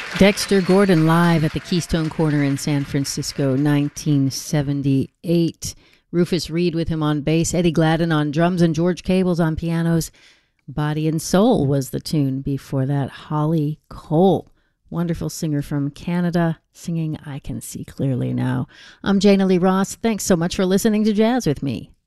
Dexter Gordon live at the Keystone Corner in San Francisco, 1978. Rufus Reid with him on bass, Eddie Gladden on drums, and George Cables on pianos. Body and Soul was the tune before that. Holly Cole, wonderful singer from Canada, singing I Can See Clearly Now. I'm Jana Lee Ross. Thanks so much for listening to Jazz with me.